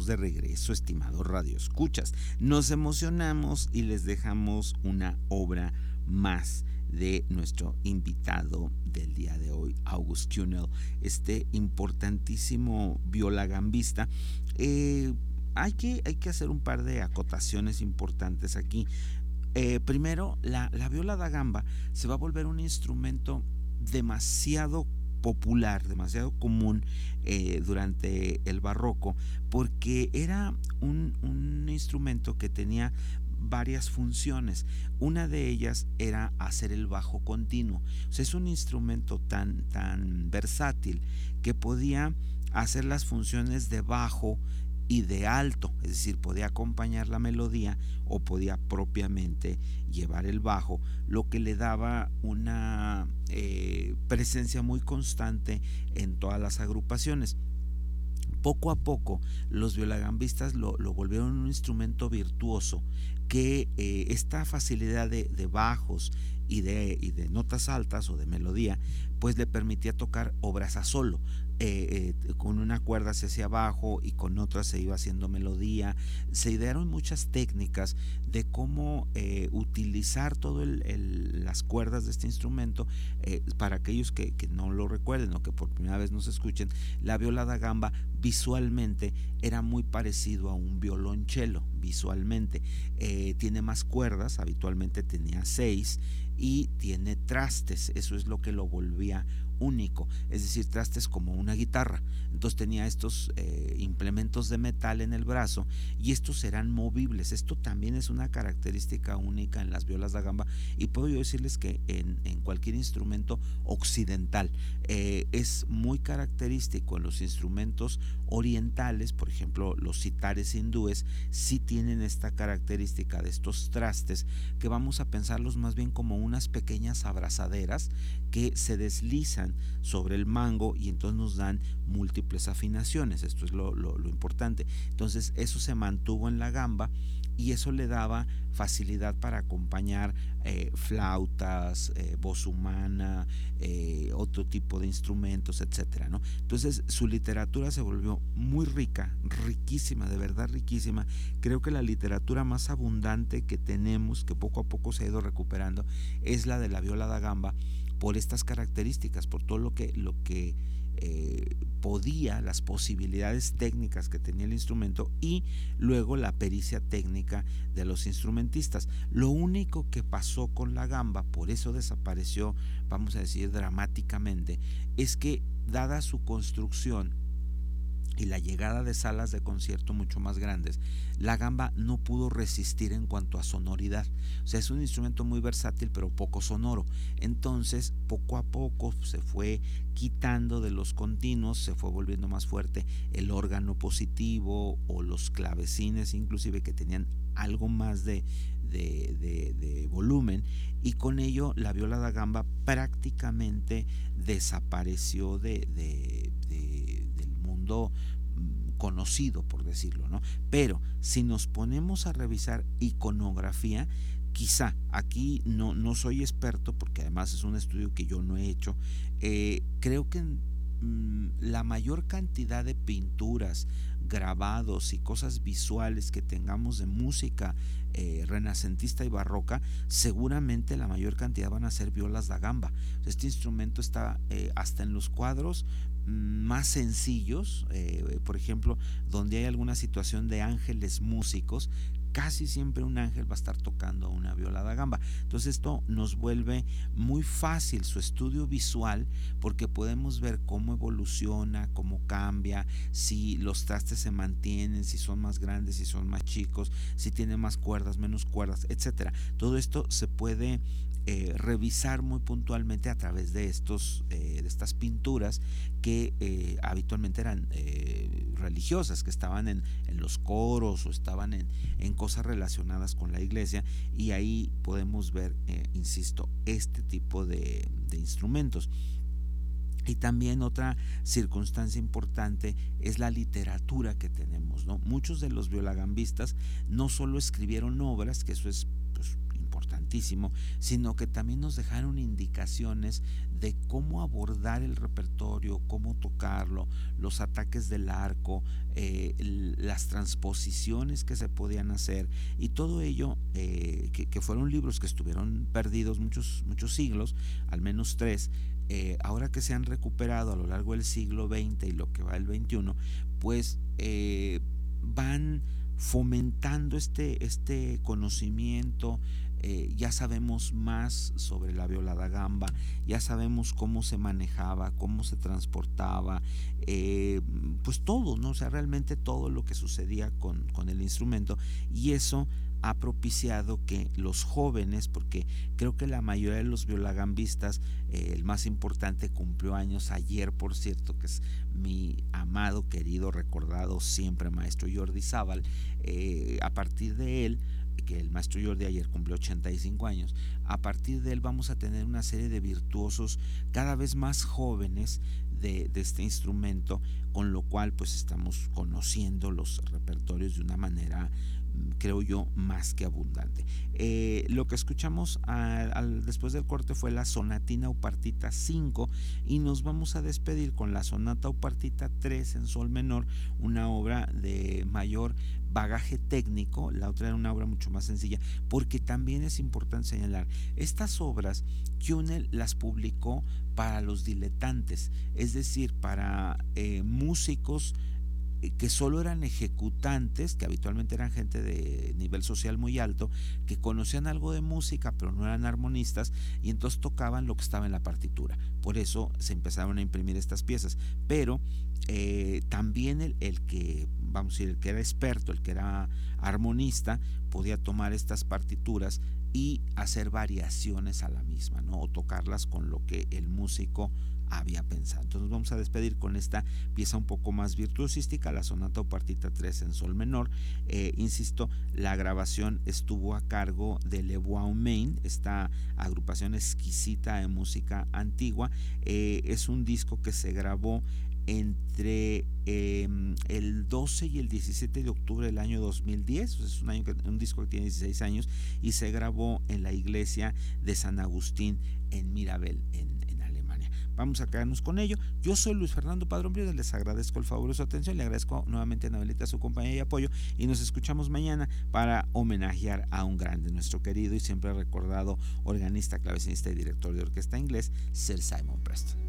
de regreso, estimados radioescuchas. Nos emocionamos y les dejamos una obra más de nuestro invitado del día de hoy, August Kuhnel, este importantísimo violagambista. Hay que hacer un par de acotaciones importantes aquí. Primero, la viola da gamba se va a volver un instrumento demasiado popular, demasiado común durante el barroco, porque era un instrumento que tenía varias funciones. Una de ellas era hacer el bajo continuo. O sea, es un instrumento tan versátil que podía hacer las funciones de bajo y de alto, es decir, podía acompañar la melodía o podía propiamente llevar el bajo, lo que le daba una presencia muy constante en todas las agrupaciones. Poco a poco los violagambistas lo volvieron un instrumento virtuoso que esta facilidad de bajos y de notas altas o de melodía pues le permitía tocar obras a solo. Con una cuerda se hacía bajo y con otra se iba haciendo melodía. Se idearon muchas técnicas de cómo utilizar todas las cuerdas de este instrumento. Para aquellos que no lo recuerden o que por primera vez nos escuchen, la viola da gamba visualmente era muy parecido a un violonchelo. Visualmente tiene más cuerdas, habitualmente tenía 6, y tiene trastes. Eso es lo que lo volvía único, es decir, trastes como una guitarra. Entonces tenía estos implementos de metal en el brazo y estos eran movibles. Esto también es una característica única en las violas da gamba, y puedo yo decirles que en cualquier instrumento occidental es muy característico. En los instrumentos orientales, por ejemplo los citares hindúes, sí tienen esta característica de estos trastes, que vamos a pensarlos más bien como unas pequeñas abrazaderas que se deslizan sobre el mango y entonces nos dan múltiples afinaciones. Esto es lo importante. Entonces eso se mantuvo en la gamba y eso le daba facilidad para acompañar flautas, voz humana, otro tipo de instrumentos, etcétera, ¿no? Entonces su literatura se volvió muy rica, riquísima, de verdad riquísima. Creo que la literatura más abundante que tenemos, que poco a poco se ha ido recuperando, es la de la viola da gamba, por estas características, por todo lo que podía, las posibilidades técnicas que tenía el instrumento, y luego la pericia técnica de los instrumentistas. Lo único que pasó con la gamba, por eso desapareció, vamos a decir dramáticamente, es que dada su construcción y la llegada de salas de concierto mucho más grandes, la gamba no pudo resistir en cuanto a sonoridad. O sea, es un instrumento muy versátil pero poco sonoro. Entonces poco a poco se fue quitando de los continuos, se fue volviendo más fuerte el órgano positivo o los clavecines, inclusive, que tenían algo más de volumen, y con ello la viola da gamba prácticamente desapareció del mundo conocido, por decirlo, ¿no? Pero si nos ponemos a revisar iconografía, quizá aquí no soy experto, porque además es un estudio que yo no he hecho, creo que la mayor cantidad de pinturas, grabados y cosas visuales que tengamos de música renacentista y barroca, seguramente la mayor cantidad van a ser violas da gamba. Este instrumento está hasta en los cuadros más sencillos, por ejemplo, donde hay alguna situación de ángeles músicos, casi siempre un ángel va a estar tocando una viola da gamba. Entonces esto nos vuelve muy fácil su estudio visual, porque podemos ver cómo evoluciona, cómo cambia, si los trastes se mantienen, si son más grandes, si son más chicos, si tienen más cuerdas, menos cuerdas, etcétera. Todo esto se puede revisar muy puntualmente a través de estas pinturas que habitualmente eran religiosas, que estaban en los coros o estaban en cosas relacionadas con la iglesia, y ahí podemos ver, insisto, este tipo de instrumentos. Y también otra circunstancia importante es la literatura que tenemos, ¿no? Muchos de los violagambistas no solo escribieron obras, que eso es pues importante, importantísimo, sino que también nos dejaron indicaciones de cómo abordar el repertorio, cómo tocarlo, los ataques del arco, las transposiciones que se podían hacer, y todo ello, que fueron libros que estuvieron perdidos muchos siglos, al menos tres. Ahora que se han recuperado a lo largo del siglo XX y lo que va del XXI, pues van fomentando este conocimiento. Ya sabemos más sobre la viola da gamba, ya sabemos cómo se manejaba, cómo se transportaba, pues todo, ¿no? O sea, realmente todo lo que sucedía con el instrumento, y eso ha propiciado que los jóvenes, porque creo que la mayoría de los violagambistas, el más importante cumplió años ayer, por cierto, que es mi amado, querido, recordado siempre maestro Jordi Zabal. A partir de él, que el maestro Jordi ayer cumplió 85 años, a partir de él vamos a tener una serie de virtuosos cada vez más jóvenes de este instrumento, con lo cual pues estamos conociendo los repertorios de una manera, creo yo, más que abundante. Lo que escuchamos después del corte fue la Sonatina o Partita 5, y nos vamos a despedir con la Sonata o Partita 3 en sol menor, una obra de mayor bagaje técnico. La otra era una obra mucho más sencilla, porque también es importante señalar, estas obras Kuhnel las publicó para los diletantes, es decir, para músicos que solo eran ejecutantes, que habitualmente eran gente de nivel social muy alto, que conocían algo de música pero no eran armonistas, y entonces tocaban lo que estaba en la partitura. Por eso se empezaron a imprimir estas piezas. Pero también el que, vamos a decir, el que era experto, el que era armonista, podía tomar estas partituras y hacer variaciones a la misma, ¿no? O tocarlas con lo que el músico había pensado. Entonces vamos a despedir con esta pieza un poco más virtuosística, la Sonata o Partita 3 en sol menor. Insisto, la grabación estuvo a cargo de Le Bois Main, esta agrupación exquisita de música antigua. Es un disco que se grabó entre el 12 y el 17 de octubre del año 2010. Es un disco que tiene 16 años, y se grabó en la iglesia de San Agustín en Mirabel, en Alemania. Vamos a quedarnos con ello. Yo soy Luis Fernando Padrón Briones, les agradezco el favor de su atención, le agradezco nuevamente a Anabelita su compañía y apoyo, y nos escuchamos mañana para homenajear a un grande, nuestro querido y siempre recordado organista, clavecinista y director de orquesta inglés, Sir Simon Preston.